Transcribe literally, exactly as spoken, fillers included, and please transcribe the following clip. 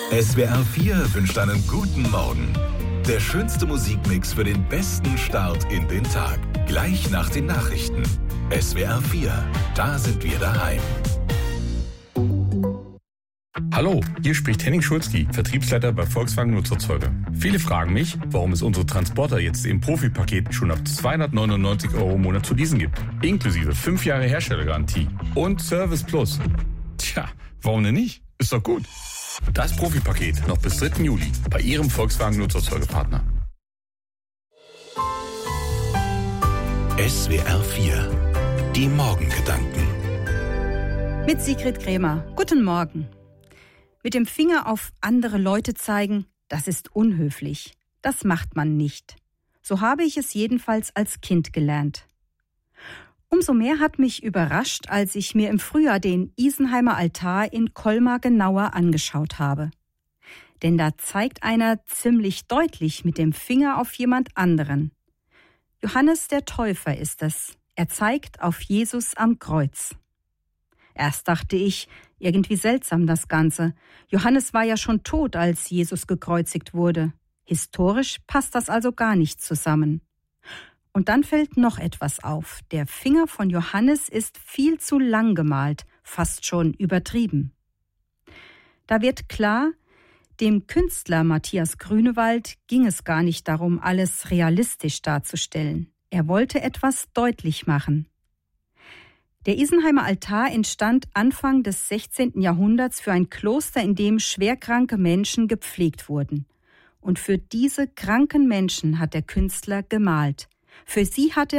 S W R vier wünscht einen guten Morgen. Der schönste Musikmix für den besten Start in den Tag. Gleich nach den Nachrichten. S W R vier, da sind wir daheim. Hallo, hier spricht Henning Schulzki, Vertriebsleiter bei Volkswagen Nutzerzeuge. Viele fragen mich, warum es unsere Transporter jetzt im Profipaket schon ab zweihundertneunundneunzig Euro im Monat zu leasen gibt. Inklusive fünf Jahre Herstellergarantie und Service Plus. Tja, warum denn nicht? Ist doch gut. Das Profipaket noch bis dritten Juli bei Ihrem Volkswagen Nutzerzeugepartner. S W R vier, die Morgengedanken. Mit Sigrid Krämer. Guten Morgen. Mit dem Finger auf andere Leute zeigen, das ist unhöflich. Das macht man nicht. So habe ich es jedenfalls als Kind gelernt. Umso mehr hat mich überrascht, als ich mir im Frühjahr den Isenheimer Altar in Colmar genauer angeschaut habe. Denn da zeigt einer ziemlich deutlich mit dem Finger auf jemand anderen. Johannes der Täufer ist es. Er zeigt auf Jesus am Kreuz. Erst dachte ich, irgendwie seltsam das Ganze. Johannes war ja schon tot, als Jesus gekreuzigt wurde. Historisch passt das also gar nicht zusammen. Und dann fällt noch etwas auf. Der Finger von Johannes ist viel zu lang gemalt, fast schon übertrieben. Da wird klar, dem Künstler Matthias Grünewald ging es gar nicht darum, alles realistisch darzustellen. Er wollte etwas deutlich machen. Der Isenheimer Altar entstand Anfang des sechzehnten Jahrhunderts für ein Kloster, in dem schwerkranke Menschen gepflegt wurden. Und für diese kranken Menschen hat der Künstler gemalt. Für sie hatte